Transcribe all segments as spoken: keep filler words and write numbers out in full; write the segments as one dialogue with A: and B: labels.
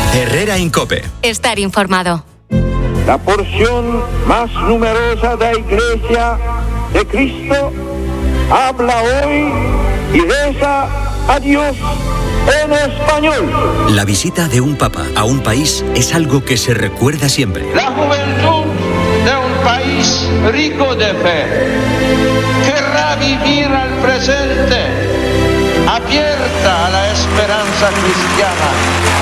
A: Herrera en COPE.
B: Estar informado.
C: La porción más numerosa de la Iglesia de Cristo habla hoy y reza a Dios en español.
A: La visita de un papa a un país es algo que se recuerda siempre.
C: La juventud de un país rico de fe querrá vivir al presente, abierta a la esperanza cristiana.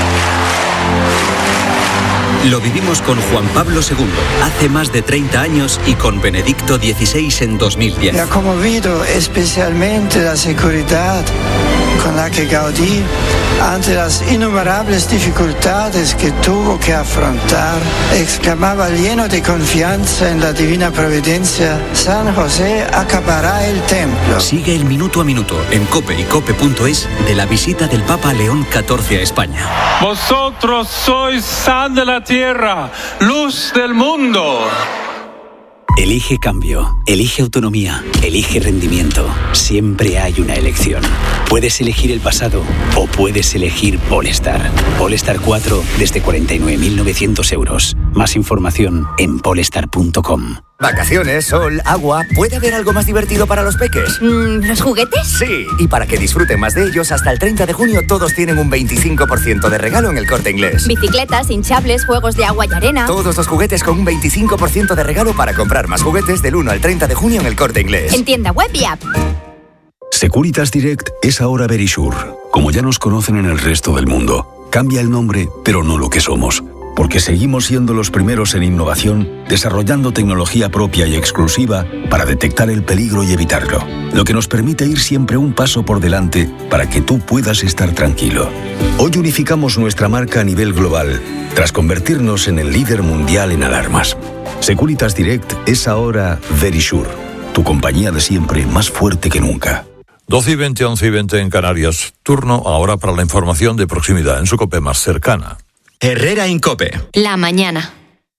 A: Lo vivimos con Juan Pablo segundo hace más de treinta años y con Benedicto dieciséis en dos mil diez.
D: Me ha conmovido especialmente la seguridad con la que Gaudí, ante las innumerables dificultades que tuvo que afrontar, exclamaba lleno de confianza en la divina providencia: San José acabará el templo.
A: Sigue el minuto a minuto en COPE y cope punto es de la visita del Papa León catorce a España.
E: Vosotros sois sal de la tierra, luz del mundo.
F: Elige cambio, elige autonomía, elige rendimiento. Siempre hay una elección. Puedes elegir el pasado o puedes elegir Polestar. Polestar cuatro desde cuarenta y nueve mil novecientos euros. Más información en polestar punto com.
G: Vacaciones, sol, agua. ¿Puede haber algo más divertido para los peques?
B: Mm, ¿Los juguetes?
G: Sí, y para que disfruten más de ellos, hasta el treinta de junio todos tienen un veinticinco por ciento de regalo en El Corte Inglés.
B: Bicicletas, hinchables, juegos de agua y arena.
G: Todos los juguetes con un veinticinco por ciento de regalo para comprar más juguetes del uno al treinta de junio en El Corte Inglés.
B: En tienda web y app.
H: Securitas Direct es ahora Verisure. Como ya nos conocen en el resto del mundo, cambia el nombre, pero no lo que somos. Porque seguimos siendo los primeros en innovación, desarrollando tecnología propia y exclusiva para detectar el peligro y evitarlo. Lo que nos permite ir siempre un paso por delante para que tú puedas estar tranquilo. Hoy unificamos nuestra marca a nivel global, tras convertirnos en el líder mundial en alarmas. Securitas Direct es ahora Verisure, tu compañía de siempre más fuerte que nunca.
I: doce y veinte, once y veinte en Canarias. Turno ahora para la información de proximidad en su COPE más cercana.
A: Herrera en COPE.
B: La mañana.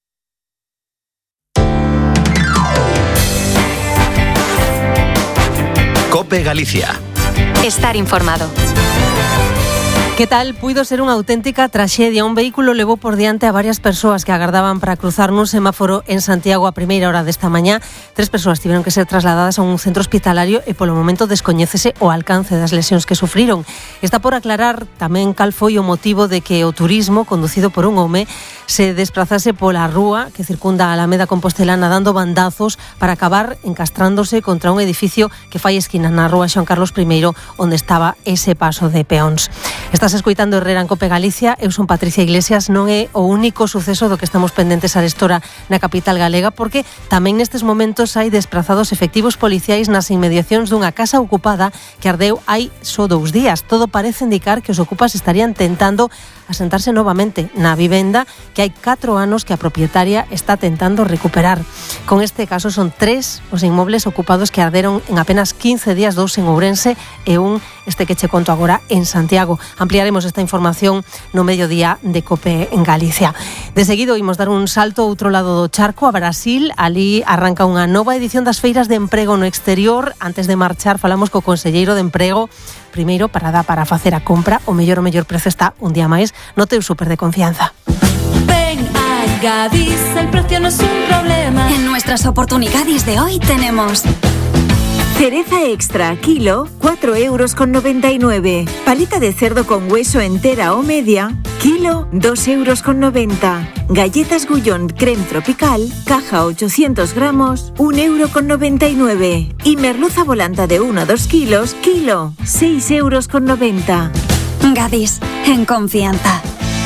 A: COPE Galicia.
B: Estar informado.
J: Que tal? Puido ser unha auténtica traxedia. Un vehículo levou por diante a varias persoas que agardaban para cruzar nun semáforo en Santiago a primeira hora desta mañá. Tres persoas tiveron que ser trasladadas a un centro hospitalario e polo momento descoñécese o alcance das lesións que sufriron. Está por aclarar tamén cal foi o motivo de que o turismo, conducido por un home, se desplazase pola rúa que circunda a Alameda Compostelana dando bandazos para acabar encastrándose contra un edificio que fai esquina na rúa Xoán Carlos primeiro, onde estaba ese paso de peóns. Estás escoitando Herrera en COPE Galicia. Eu son Patricia Iglesias. Non é o único suceso do que estamos pendentes a estora na capital galega, porque tamén nestes momentos hai desprazados efectivos policiais nas inmediacións dunha casa ocupada que ardeu hai só dous días. Todo parece indicar que os ocupas estarían tentando asentarse novamente na vivenda que hai catro anos que a propietaria está tentando recuperar. Con este caso son tres os inmobles ocupados que arderon en apenas quince días, dous en Ourense e un, este que che conto agora, en Santiago. Ampliaremos esta información no mediodía de COPE en Galicia. De seguido imos dar un salto ao outro lado do charco, a Brasil. Ali arranca unha nova edición das feiras de emprego no exterior. Antes de marchar falamos co conselleiro de emprego. Primeiro, parada para facer a compra. O mellor o mellor prezo está un día máis no teu súper de confianza.
K: Ven a Gadis, el precio no es un problema.
L: En nuestras oportunidades de hoy tenemos cereza extra, kilo, cuatro euros con noventa y nueve. Paleta de cerdo con hueso entera o media, kilo, dos euros con noventa. Galletas Gullón creme tropical, caja ochocientos gramos, un euro con noventa y nueve. Y merluza volanta de uno a dos kilos, kilo, seis euros con noventa.
M: Gadis, en confianza.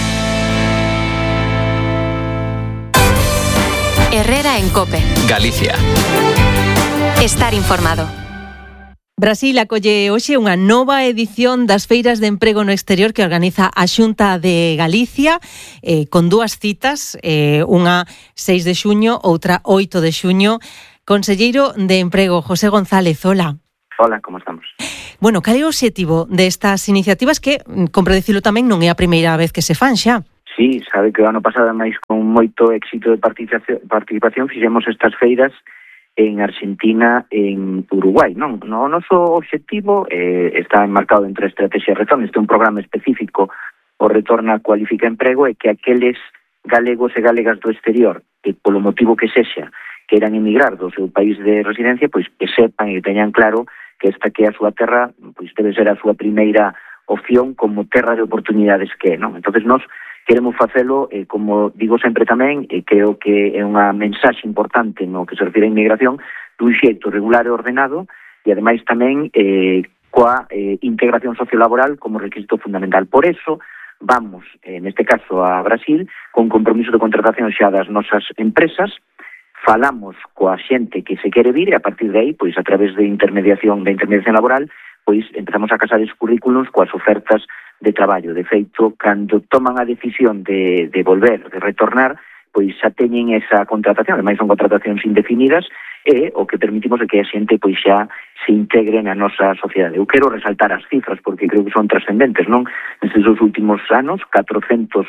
B: Herrera en COPE.
A: Galicia.
B: Estar informado.
J: Brasil acolle hoxe unha nova edición das feiras de emprego no exterior que organiza a Xunta de Galicia, eh, con dúas citas, eh, unha seis de xuño, outra oito de xuño. Conselleiro de Emprego, José González, hola.
N: Hola, como estamos?
J: Bueno, cal é o obxectivo destas iniciativas que, compre dicilo tamén, non é a primeira vez que se fan xa?
N: Sí, sabe que o ano pasado, máis con moito éxito de participación, participación fixemos estas feiras en Argentina, en Uruguai, non? No noso obxectivo eh, está enmarcado entre a estrategia Retorno. Este é un programa específico o Retorna Cualifica Emprego é que aqueles galegos e galegas do exterior que polo motivo que sexa queiran emigrar do seu país de residencia, pois que sepan e teñan claro que esta que é a súa terra, pois debe ser a súa primeira opción como terra de oportunidades que é, non? Entonces nós queremos facelo, eh, como digo sempre tamén, e creo que é unha mensaxe importante no que se refire a inmigración, dun xeito regular e ordenado, e ademais tamén eh, coa eh, integración sociolaboral como requisito fundamental. Por eso, vamos, eh, neste caso, a Brasil, con compromiso de contratación xa das nosas empresas, falamos coa xente que se quere vir e a partir de aí, pois a través de intermediación, de intermediación laboral, pois empezamos a casar os currículos coas ofertas de traballo. De feito, cando toman a decisión de, de volver, de retornar, pois xa teñen esa contratación, ademais son contratacións indefinidas, e o que permitimos é que a xente pois xa se integre na nosa sociedade. Eu quero resaltar as cifras porque creo que son trascendentes, non? Nestes dos últimos anos, catrocentos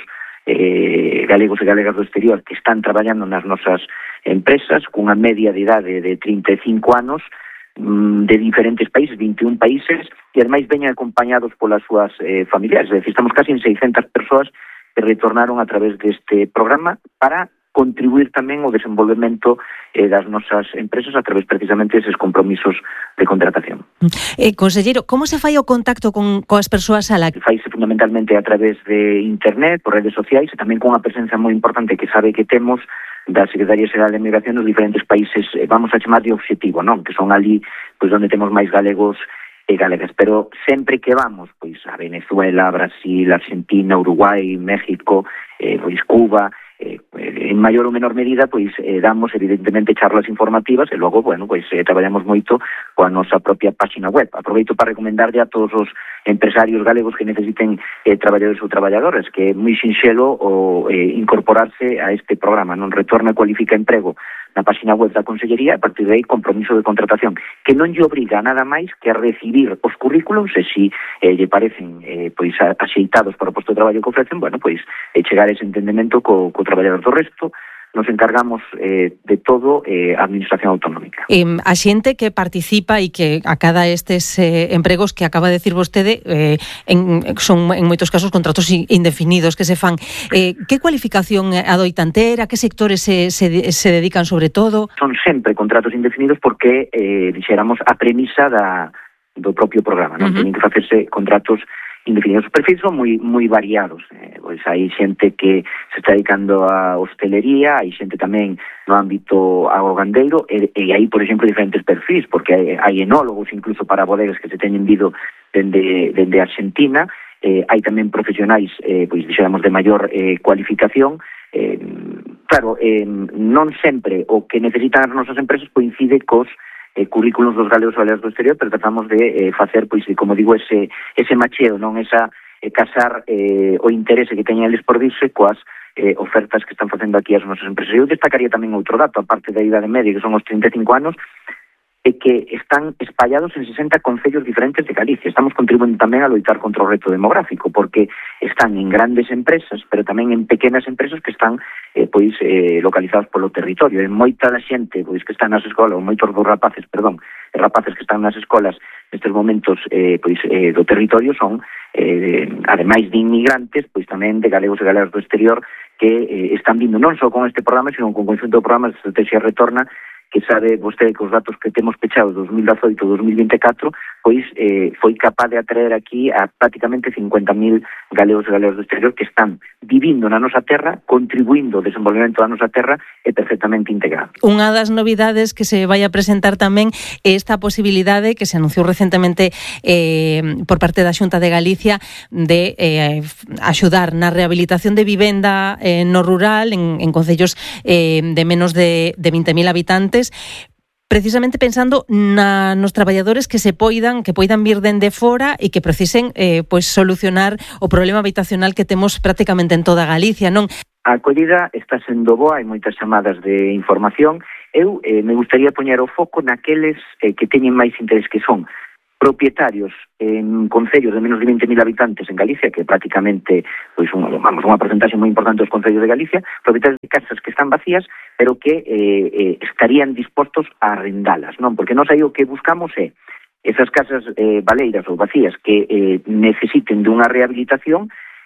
N: eh, galegos e galegas do exterior que están traballando nas nosas empresas cunha media de idade de trinta e cinco anos mm, de diferentes países, vinte e un países, e ademais veñen acompañados polas súas eh, familiares. É dicir, estamos casi en seiscentas persoas que retornaron a través deste programa para contribuir tamén ao desenvolvemento eh, das nosas empresas a través precisamente deses compromisos de contratación.
J: Eh, conselleiro, como se fai o contacto con coas persoas a la que...
N: Faise fundamentalmente a través de internet, por redes sociais, e tamén con unha presencia moi importante que sabe que temos da Secretaría Xeral de Migración nos diferentes países, eh, vamos a chamar de objetivo, non? Que son ali, pois, onde temos máis galegos e galegas, pero sempre que vamos, pois, a Venezuela, Brasil, Argentina, Uruguai, México, eh, pois, Cuba, eh, en maior ou menor medida, pois, eh, damos, evidentemente, charlas informativas e logo, bueno, pois, eh, traballamos moito coa nosa propia página web. Aproveito para recomendarlle a todos os empresarios galegos que necesiten eh, traballadores ou traballadoras, que é moi sinxelo o eh, incorporarse a este programa, non? Retorna Cualifica Emprego na página web da Consellería, a partir de aí compromiso de contratación, que non lle obriga nada máis que a recibir os currículos e si eh, lle parecen eh, pois axeitados para o posto de traballo que ofrecen, bueno, pois eh, chegar a ese entendemento co, co traballador. Do resto, nos encargamos eh, de todo eh, a Administración Autonómica.
J: Eh, a xente que participa e que acada estes eh, empregos que acaba de decir vostede eh, en, son en moitos casos contratos indefinidos que se fan. Eh, que cualificación adoitan ter? A que sectores se, se, se dedican sobre todo?
N: Son sempre contratos indefinidos porque, eh, dixéramos, a premisa da, do propio programa, non? Uh-huh. Teñen que facerse contratos indefinidos. Os perfis son moi moi variados. Eh, pois hai xente que se está dedicando a hostelería, hai xente tamén no ámbito agogandeiro, e, e hai, por exemplo, diferentes perfis, porque hai, hai enólogos incluso para bodegas que se teñen vido dende, dende Argentina, eh, hai tamén profesionais, eh, pois dixéramos, de maior eh, cualificación. Eh, claro, eh, non sempre o que necesitan as nosas empresas coincide cos Eh, currículos dos galegos e galegas do exterior, pero tratamos de eh, facer, pois, como digo, ese, ese macheo, non esa eh, casar eh, o interese que teñen eles por dirse coas eh, ofertas que están facendo aquí as nosas empresas. Eu destacaría tamén outro dato, aparte da idade media, que son os trinta e cinco anos, e que están espallados en sesenta concellos diferentes de Galicia. Estamos contribuindo tamén a loitar contra o reto demográfico, porque están en grandes empresas, pero tamén en pequenas empresas que están eh, pois eh, localizadas polo territorio. E moita da xente pois que están nas escolas, ou moitos dos rapaces, perdón, rapaces que están nas escolas nestes momentos eh, pois eh, do territorio son, eh, ademais de inmigrantes, pois tamén de galegos e galegas do exterior que eh, están vindo non só con este programa, sino con conjunto de programas de Estrategia Retorna, que sabe vostede que os datos que temos pechados dos mil dezoito a dos mil vinte e catro, pois eh, foi capaz de atraer aquí a prácticamente cincuenta mil galegos e galegas do exterior que están vivindo na nosa terra, contribuindo ao desenvolvemento da nosa terra e perfectamente integrados.
J: Unha das novidades que se vai a presentar tamén é esta posibilidade que se anunciou recentemente eh, por parte da Xunta de Galicia de eh, axudar na rehabilitación de vivenda eh, no rural en, en concellos eh, de menos de, de vinte mil habitantes, precisamente pensando na, nos traballadores que se poidan, que poidan vir dende fora e que precisen eh, pois solucionar o problema habitacional que temos prácticamente en toda Galicia, non?
N: A acollida está sendo boa, hai moitas chamadas de información. Eu eh, me gustaría poñer o foco naqueles eh, que teñen máis interés, que son propietarios en concellos de menos de vinte mil habitantes en Galicia, que prácticamente, pois, un, vamos, unha porcentaxe moi importante dos concellos de Galicia, propietarios de casas que están vacías, pero que eh, eh, estarían dispostos a arrendalas, non? Porque nós aí o que buscamos é esas casas eh, baleiras ou vacías que eh, necesiten dunha rehabilitación,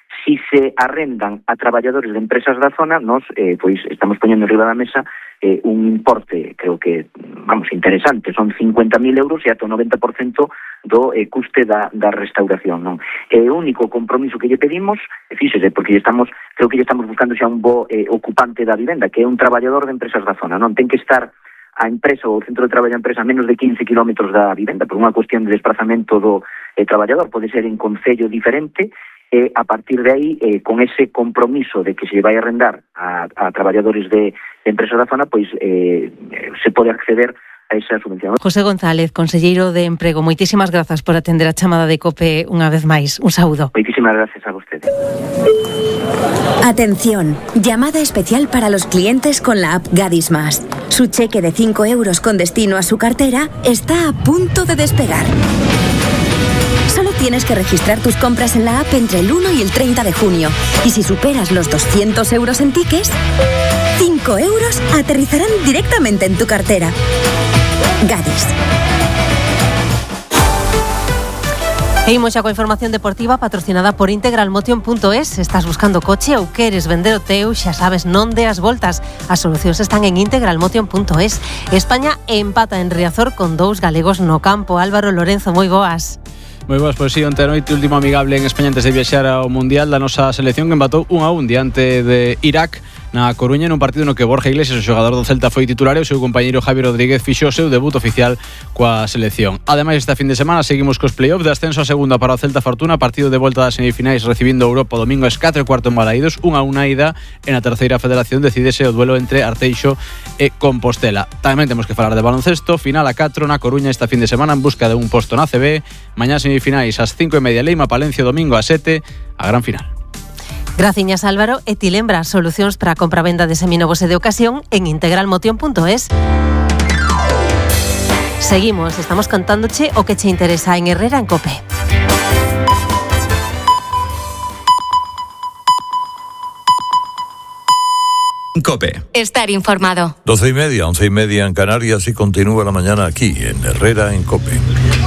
N: Si se arrendan a traballadores de empresas da zona, nos eh, pois estamos poñendo enriba da mesa eh, un importe, creo que, vamos, interesante, son cincuenta mil euros e ata o noventa por cento do eh, custe da, da restauración, non? É o único compromiso que lle pedimos, fíxese, porque lle estamos, creo que lle estamos buscando xa un bo eh, ocupante da vivenda, que é un traballador de empresas da zona, non? Ten que estar a empresa ou o centro de traballo da empresa a menos de quince kilómetros da vivenda, por unha cuestión de desplazamento do eh, traballador, pode ser en concello diferente, e a partir de aí, eh, con ese compromiso de que se vai arrendar a, a traballadores de, de empresas da zona, pois eh, se pode acceder a esa subvención.
J: José González, conselleiro de Emprego, moitísimas grazas por atender a chamada de COPE unha vez máis. Un saúdo.
N: Moitísimas gracias a vostedes.
O: Atención, llamada especial para los clientes con la app Gadis Más. Su cheque de cinco euros con destino a su cartera está a punto de despegar. Solo tienes que registrar tus compras en la app entre el uno y el treinta de junio. Y si superas los doscientos euros en tickets, cinco euros aterrizarán directamente en tu cartera. Gadis.
J: E imos xa coa información deportiva patrocinada por integral motion punto es. Estás buscando coche ou queres vender o teu, xa sabes, non deas voltas. As solucións están en integral motion punto es. España empata en Riazor con dous galegos no campo. Álvaro Lorenzo, moi boas.
P: Moi boas, pois si, onte a noite, último amigable en España antes de viaxar ao Mundial da nosa selección, que empatou un a un diante de Irak na Coruña, nun partido no que Borja Iglesias, o xogador do Celta, foi titular e o seu compañeiro Javi Rodríguez fixo o seu debut oficial coa selección. Ademais, esta fin de semana seguimos cos play-off de ascenso a segunda para o Celta Fortuna, partido de volta das semifinais recibindo Europa o domingo ás catro e cuarto en Balaídos, unha a unha ida, e na terceira federación decídese o duelo entre Arteixo e Compostela. Tamén temos que falar de baloncesto, final a catro na Coruña esta fin de semana en busca de un posto na A C B, mañá semifinais ás cinco e media Leima, Palencia domingo ás sete, a gran final.
J: Graciñas, Álvaro, e ti lembra solucións para a compra-venda de seminovos e de ocasión en integral motion punto es. Seguimos, estamos contándoche o que che interesa en Herrera en COPE.
A: COPE.
B: Estar informado.
I: Doce y media, once y media en Canarias y continúa la mañana aquí en Herrera en COPE.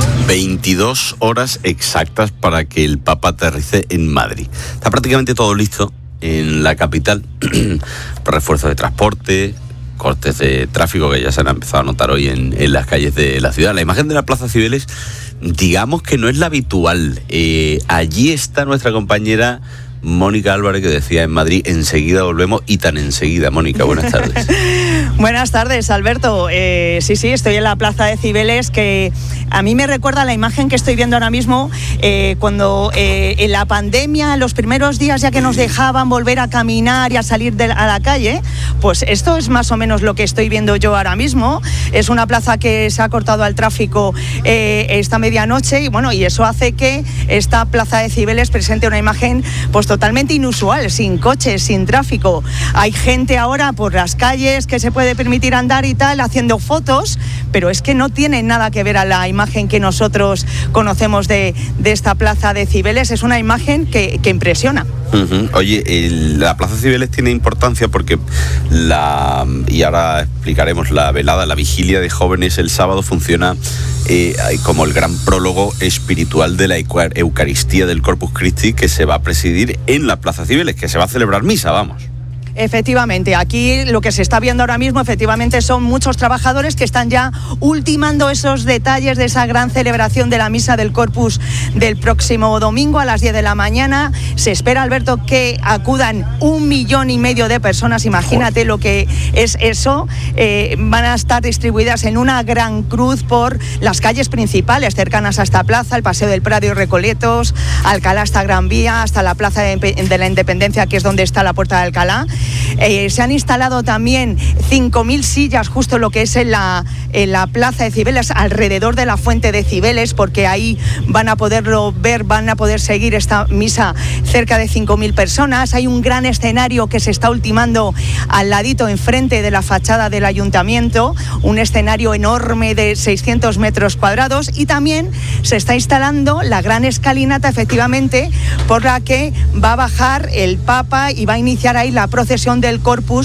Q: veintidós horas exactas para que el Papa aterrice en Madrid. Está prácticamente todo listo en la capital. Refuerzo de transporte, cortes de tráfico que ya se han empezado a notar hoy en, en las calles de la ciudad. La imagen de la Plaza Cibeles, digamos que no es la habitual. Eh, allí está nuestra compañera Mónica Álvarez, que decía en Madrid, enseguida volvemos, y tan enseguida. Mónica, buenas tardes.
R: Buenas tardes, Alberto. Eh, sí, sí, estoy en la Plaza de Cibeles, que a mí me recuerda la imagen que estoy viendo ahora mismo eh, cuando eh, en la pandemia, los primeros días ya que nos dejaban volver a caminar y a salir de, a la calle, pues esto es más o menos lo que estoy viendo yo ahora mismo. Es una plaza que se ha cortado al tráfico eh, esta medianoche y bueno, y eso hace que esta Plaza de Cibeles presente una imagen pues totalmente inusual, sin coches, sin tráfico. Hay gente ahora por las calles que se puede permitir andar y tal, haciendo fotos, pero es que no tiene nada que ver a la imagen que nosotros conocemos de, de esta Plaza de Cibeles. Es una imagen que, que impresiona.
Q: Uh-huh. Oye, el, la Plaza Cibeles tiene importancia porque la, y ahora explicaremos, la velada, la vigilia de jóvenes el sábado funciona eh, como el gran prólogo espiritual de la Eucaristía del Corpus Christi, que se va a presidir en la Plaza Cibeles, que se va a celebrar misa, vamos.
R: Efectivamente, aquí lo que se está viendo ahora mismo efectivamente son muchos trabajadores que están ya ultimando esos detalles de esa gran celebración de la misa del Corpus del próximo domingo a las diez de la mañana. Se espera, Alberto, que acudan un millón y medio de personas. Imagínate lo que es eso. Eh, van a estar distribuidas en una gran cruz por las calles principales cercanas a esta plaza, el Paseo del Prado y Recoletos, Alcalá hasta Gran Vía, hasta la Plaza de, de la Independencia, que es donde está la Puerta de Alcalá. Eh, se han instalado también cinco mil sillas justo lo que es en la, en la Plaza de Cibeles, alrededor de la Fuente de Cibeles, porque ahí van a poderlo ver, van a poder seguir esta misa cerca de cinco mil personas. Hay un gran escenario que se está ultimando al ladito, enfrente de la fachada del ayuntamiento, un escenario enorme de seiscientos metros cuadrados, y también se está instalando la gran escalinata, efectivamente, por la que va a bajar el Papa y va a iniciar ahí la procesión del Corpus,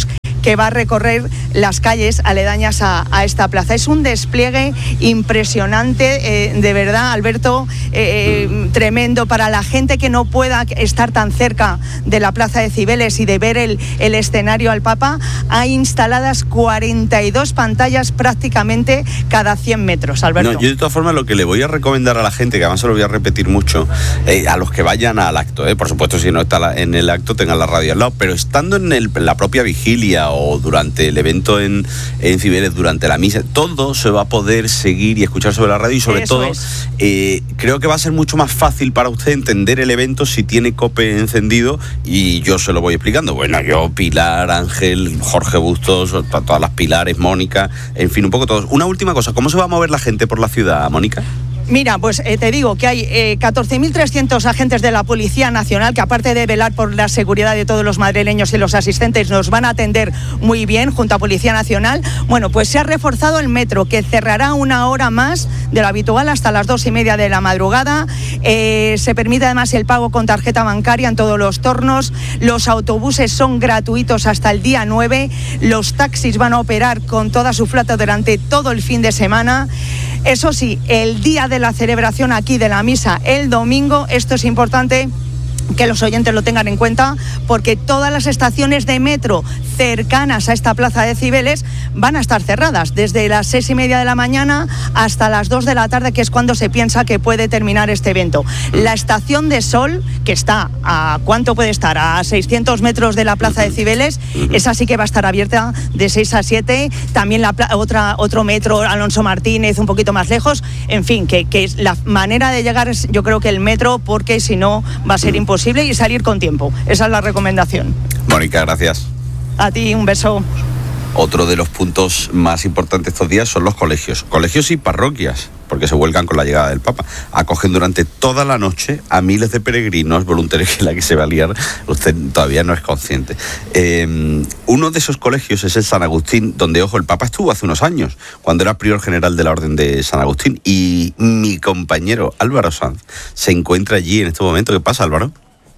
R: que va a recorrer las calles aledañas a, a esta plaza. Es un despliegue impresionante, eh, de verdad, Alberto, eh, tremendo para la gente que no pueda estar tan cerca de la plaza de Cibeles y de ver el, el escenario al Papa. Hay instaladas cuarenta y dos pantallas prácticamente cada cien metros, Alberto.
Q: No, yo de todas formas lo que le voy a recomendar a la gente, que además se lo voy a repetir mucho, eh, a los que vayan al acto, eh, por supuesto si no está la, en el acto tengan la radio al lado, pero estando en, el, en la propia vigilia o durante el evento en, en Cibeles, durante la misa, todo se va a poder seguir y escuchar sobre la radio y sobre
R: Eso
Q: todo
R: es.
Q: eh, creo que va a ser mucho más fácil para usted entender el evento si tiene COPE encendido y yo se lo voy explicando. Bueno, yo, Pilar, Ángel, Jorge Bustos, todas las Pilares, Mónica, en fin, un poco todos. Una última cosa, ¿cómo se va a mover la gente por la ciudad, Mónica?
R: Mira, pues eh, te digo que hay eh, catorce mil trescientos agentes de la Policía Nacional que, aparte de velar por la seguridad de todos los madrileños y los asistentes, nos van a atender muy bien junto a Policía Nacional. Bueno, pues se ha reforzado el metro, que cerrará una hora más de lo habitual hasta las dos y media de la madrugada. Eh, se permite además el pago con tarjeta bancaria en todos los tornos. Los autobuses son gratuitos hasta el día nueve. Los taxis van a operar con toda su flota durante todo el fin de semana. Eso sí, el día de la celebración aquí de la misa, el domingo, esto es importante que los oyentes lo tengan en cuenta, porque todas las estaciones de metro cercanas a esta plaza de Cibeles van a estar cerradas desde las seis y media de la mañana hasta las dos de la tarde, que es cuando se piensa que puede terminar este evento. La estación de Sol, que está a ¿cuánto puede estar? A seiscientos metros de la plaza de Cibeles, esa sí que va a estar abierta de seis a siete. También la pla- otra otro metro Alonso Martínez, un poquito más lejos. En fin, que, que la manera de llegar es, yo creo que el metro, porque si no va a ser imposible, y salir con tiempo. Esa es la recomendación.
Q: Mónica, gracias.
R: A ti, un beso.
Q: Otro de los puntos más importantes estos días son los colegios. Colegios y parroquias, porque se vuelcan con la llegada del Papa. Acogen durante toda la noche a miles de peregrinos voluntarios, que la que se va a liar usted todavía no es consciente. Eh, uno de esos colegios es el San Agustín, donde, ojo, el Papa estuvo hace unos años, cuando era prior general de la Orden de San Agustín. Y mi compañero Álvaro Sanz se encuentra allí en este momento. ¿Qué pasa, Álvaro?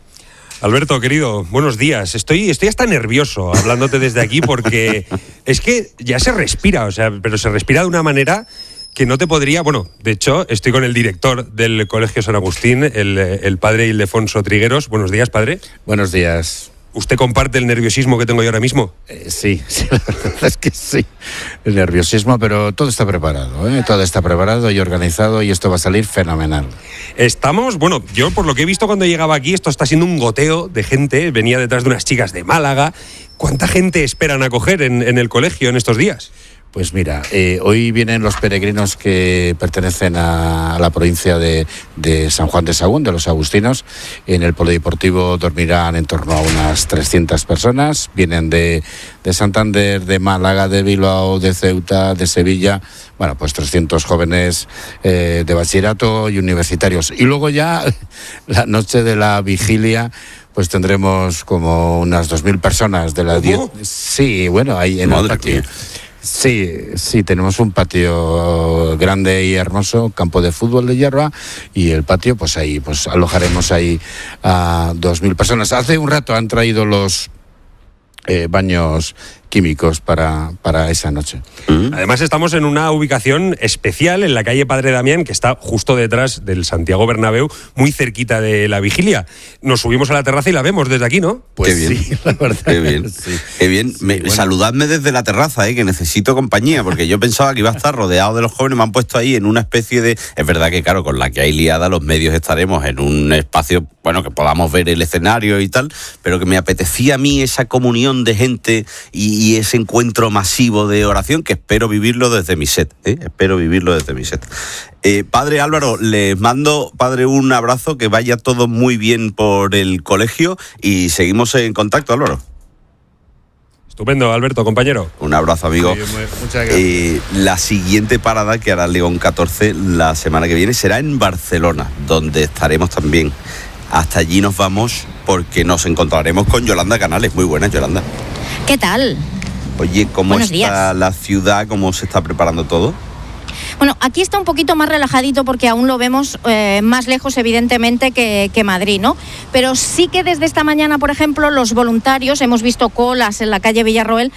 S: Alberto, querido, buenos días. Estoy, estoy hasta nervioso hablándote desde aquí porque es que ya se respira, o sea, pero se respira de una manera que no te podría... Bueno, de hecho, estoy con el director del Colegio San Agustín, el, el padre Ildefonso Trigueros. Buenos días, padre.
T: Buenos días.
S: ¿Usted comparte el nerviosismo que tengo yo ahora mismo?
T: Eh, sí, sí, la verdad es que sí. El nerviosismo, pero todo está preparado, ¿eh? Todo está preparado y organizado y esto va a salir fenomenal.
S: Estamos, bueno, yo por lo que he visto cuando llegaba aquí, esto está siendo un goteo de gente. Venía detrás de unas chicas de Málaga. ¿Cuánta gente esperan acoger en, en el colegio en estos días?
T: Pues mira, eh, hoy vienen los peregrinos que pertenecen a, a la provincia de, de San Juan de Sagún, de los agustinos. En el polideportivo dormirán en torno a unas trescientas personas. Vienen de, de Santander, de Málaga, de Bilbao, de Ceuta, de Sevilla. Bueno, pues trescientos jóvenes eh, de bachillerato y universitarios. Y luego ya, la noche de la vigilia, pues tendremos como unas dos mil personas de la diez. Sí, bueno, ahí en el patio. Sí, sí, tenemos un patio grande y hermoso, campo de fútbol de hierba, y el patio, pues ahí, pues alojaremos ahí a dos mil personas. Hace un rato han traído los eh, baños químicos para, para esa noche.
S: Además estamos en una ubicación especial en la calle Padre Damián, que está justo detrás del Santiago Bernabéu, muy cerquita de la vigilia. Nos subimos a la terraza y la vemos desde aquí, ¿no?
T: Pues
Q: Qué bien.
T: sí, la verdad.
Q: Qué bien.
T: Sí.
Q: Qué bien.
T: Sí,
Q: Me,
T: bueno.
Q: Saludadme desde la terraza, eh, que necesito compañía, porque yo pensaba que iba a estar rodeado de los jóvenes. Me han puesto ahí en una especie de... Es verdad que, claro, con la que hay liada, los medios estaremos en un espacio, bueno, que podamos ver el escenario y tal, pero que me apetecía a mí esa comunión de gente y, y ese encuentro masivo de oración, que espero vivirlo desde mi set, ¿eh? Espero vivirlo desde mi set. Eh, padre Álvaro, les mando, padre, un abrazo, que vaya todo muy bien por el colegio y seguimos en contacto, Álvaro.
S: Estupendo, Alberto, compañero.
Q: Un abrazo, amigo.
T: Muy bien, muy- muchas gracias.
Q: Eh, la siguiente parada que hará León catorce la semana que viene será en Barcelona, donde estaremos también. Hasta allí nos vamos porque nos encontraremos con Yolanda Canales. Muy buenas, Yolanda.
U: ¿Qué tal?
Q: Oye, ¿cómo
U: Buenos
Q: está
U: días.
Q: la ciudad? ¿Cómo se está preparando todo?
U: Bueno, aquí está un poquito más relajadito porque aún lo vemos eh, más lejos, evidentemente, que, que Madrid, ¿no? Pero sí que desde esta mañana, por ejemplo, los voluntarios, hemos visto colas en la calle Villarroel